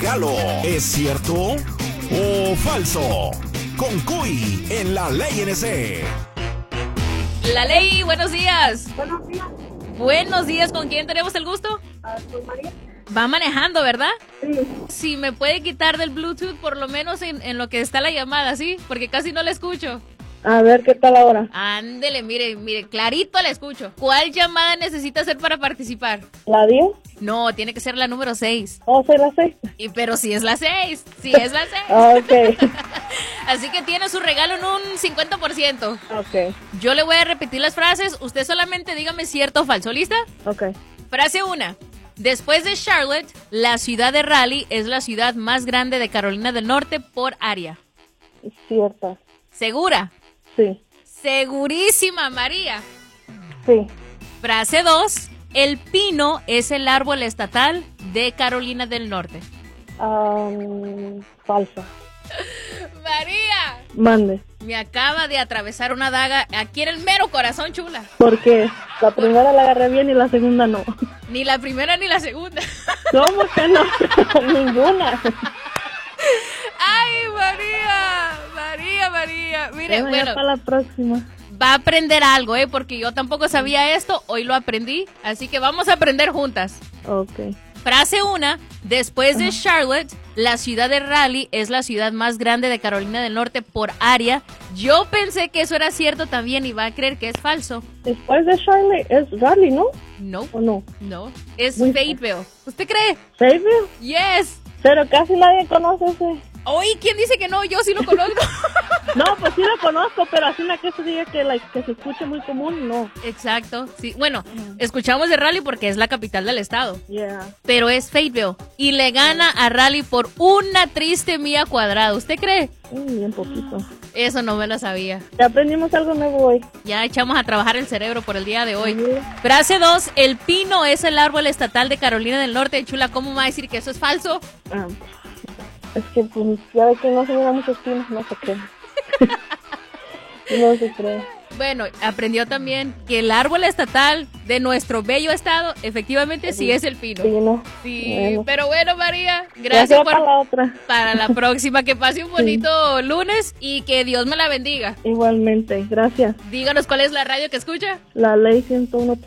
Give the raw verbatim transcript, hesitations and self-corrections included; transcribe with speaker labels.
Speaker 1: regalo. ¿Es cierto o falso? Con Cuy en La Ley N C.
Speaker 2: La Ley, buenos días.
Speaker 3: Buenos días.
Speaker 2: Buenos días, ¿con quién tenemos el gusto?
Speaker 3: Ah, soy María.
Speaker 2: Va manejando, ¿verdad?
Speaker 3: Sí.
Speaker 2: Si me puede quitar del Bluetooth, por lo menos en, en lo que está la llamada, ¿sí? Porque casi no la escucho.
Speaker 3: A ver, ¿qué tal ahora?
Speaker 2: Ándele, mire, mire, clarito la escucho. ¿Cuál llamada necesita hacer para participar?
Speaker 3: ¿La diez?
Speaker 2: No, tiene que ser la número seis.
Speaker 3: ¿O soy la seis?
Speaker 2: Y, pero si es la seis, si es la seis.
Speaker 3: Ah, ok.
Speaker 2: Así que tiene su regalo en un cincuenta por ciento.
Speaker 3: Ok,
Speaker 2: Yo le voy a repetir las frases, usted solamente dígame cierto o falso, ¿lista?
Speaker 3: ok.
Speaker 2: Frase uno. Después de Charlotte, la ciudad de Raleigh es la ciudad más grande de Carolina del Norte por área.
Speaker 3: Cierta.
Speaker 2: ¿Segura?
Speaker 3: Sí,
Speaker 2: Segurísima, María.
Speaker 3: sí.
Speaker 2: Frase dos. El pino es el árbol estatal de Carolina del Norte.
Speaker 3: Um, falsa.
Speaker 2: María,
Speaker 3: Mande.
Speaker 2: me acaba de atravesar una daga aquí en el mero corazón, chula.
Speaker 3: Porque la primera la agarré bien y la segunda no.
Speaker 2: Ni la primera ni la segunda.
Speaker 3: ¿Cómo que no? Ninguna.
Speaker 2: Ay, María, María, María. Mire,
Speaker 3: Bueno,
Speaker 2: bueno,
Speaker 3: ya para la próxima.
Speaker 2: va a aprender algo, ¿eh? Porque yo tampoco sabía esto, hoy lo aprendí. Así que vamos a aprender juntas.
Speaker 3: Ok.
Speaker 2: Frase uno. Después de Charlotte, la ciudad de Raleigh es la ciudad más grande de Carolina del Norte por área. Yo pensé que eso era cierto también y va a creer que es falso.
Speaker 3: Después de Charlie es Raleigh, ¿no?
Speaker 2: No,
Speaker 3: ¿O no?
Speaker 2: no. Es
Speaker 3: Muy
Speaker 2: Fayetteville. ¿Usted cree?
Speaker 3: ¿Fayetteville?
Speaker 2: Yes.
Speaker 3: Pero casi nadie conoce ese.
Speaker 2: Oye, ¿quién dice que no? Yo sí lo conozco.
Speaker 3: No, pues sí lo conozco, pero así una que se diga que, like, que se escuche muy común, no.
Speaker 2: Exacto. Sí. Bueno, escuchamos de Raleigh porque es la capital del estado.
Speaker 3: Yeah.
Speaker 2: Pero es Fayetteville. Y le gana a Raleigh por una triste milla cuadrada. ¿Usted cree?
Speaker 3: Mm, bien poquito.
Speaker 2: Eso no me lo sabía.
Speaker 3: Ya aprendimos algo nuevo hoy.
Speaker 2: Ya echamos a trabajar el cerebro por el día de hoy. Frase dos. El pino es el árbol estatal de Carolina del Norte. Chula, ¿cómo me va a decir que eso es falso?
Speaker 3: Ah, es que pues ya ve que no se llevan muchos pinos, no se cree. No se cree.
Speaker 2: Bueno, aprendió también que el árbol estatal de nuestro bello estado efectivamente sí es el pino.
Speaker 3: Pino.
Speaker 2: Sí,
Speaker 3: Bueno.
Speaker 2: pero bueno, María,
Speaker 3: Ya
Speaker 2: gracias
Speaker 3: sea
Speaker 2: por...
Speaker 3: para la otra.
Speaker 2: Para la próxima, que pase un bonito lunes y que Dios me la bendiga.
Speaker 3: Igualmente, gracias.
Speaker 2: Díganos cuál es la radio que escucha.
Speaker 3: La ley ciento uno.